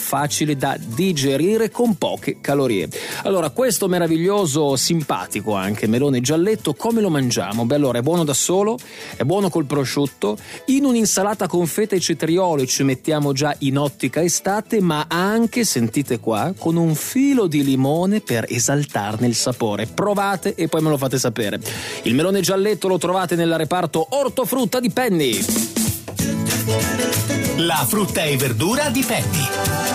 facile da digerire con poche calorie. Allora, questo meraviglioso, simpatico anche melone gialletto, come lo mangiamo? Beh, allora, è buono da solo, è buono col prosciutto, in un'insalata con feta e cetriolo ci mettiamo già in ottica estate, ma anche, sentite qua, con un filo di limone per esaltarne il sapore. Provate e poi me lo fate sapere. Il melone gialletto lo trovate nel reparto ortofrutta di Penny. La frutta e verdura di Penny.